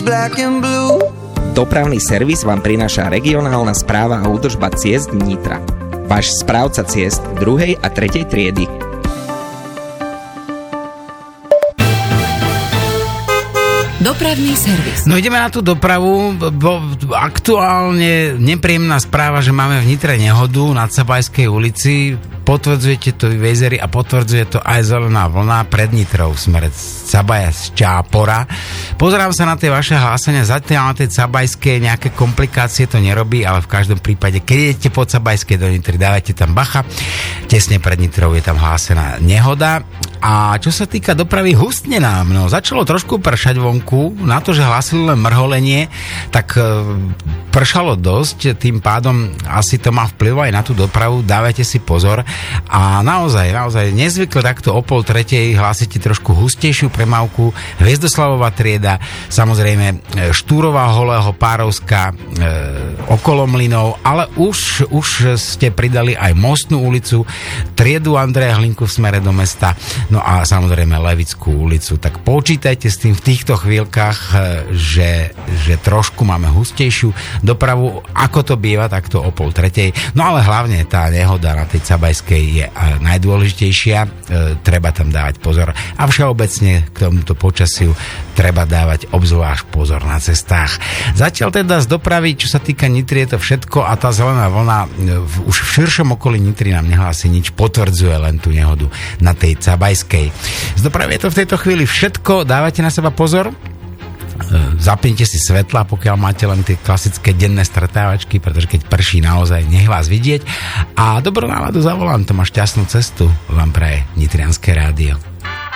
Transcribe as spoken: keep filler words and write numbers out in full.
Black and blue. Dopravný servis vám prináša regionálna správa a údržba ciest Nitra. Váš správca ciest druhej a tretej triedy. Dopravný servis. No ideme na tú dopravu, bo aktuálne nepríjemná správa, že máme v Nitre nehodu na Cabajskej ulici. Potvrdzujete to Wazery a potvrdzuje to aj zelená vlna pred Nitrou v smere Cabaja z Čápora. Pozerám sa na tie vaše hlásenia, zatiaľ na tej Cabajskej nejaké komplikácie to nerobí, ale v každom prípade, keď idete po Cabajskej do Nitry, dávajte tam bacha. Tesne pred Nitrou je tam hlásená nehoda. A čo sa týka dopravy, hustne nám, no začalo trošku pršať vonku, na to, že hlásili len mrholenie, tak e, pršalo dosť, tým pádom asi to má vplyv aj na tú dopravu, dávajte si pozor. A naozaj, naozaj nezvykle takto o pol tretej hlásite trošku hustejšiu premávku, Hviezdoslavová trieda, samozrejme Štúrová, Holého, Párovská, e, okolo Mlynov, ale už, už ste pridali aj Mostnú ulicu, triedu Andreja Hlinku v smere do mesta, no a samozrejme Levickú ulicu. Tak počítajte s tým v týchto chvíľkach, že, že trošku máme hustejšiu dopravu, ako to býva, takto o pol tretej. No ale hlavne tá nehoda na tej Cabajskej je najdôležitejšia. E, treba tam dávať pozor. A všeobecne k tomuto počasiu treba dávať obzvlášť pozor na cestách. Zatiaľ teda z dopravy, čo sa týka Nitry, je to všetko a tá zelená vlna v, už v širšom okolí Nitry nám nehlási nič, potvrdzuje len tú nehodu na tej Cabajskej. Z dopravy je to v tejto chvíli všetko, dávajte na seba pozor, zapnite si svetla, pokiaľ máte len tie klasické denné stretávačky, pretože keď prší naozaj, nech vás vidieť a dobrú náladu za volantom a šťastnú cestu vám praje Nitrianske rádio.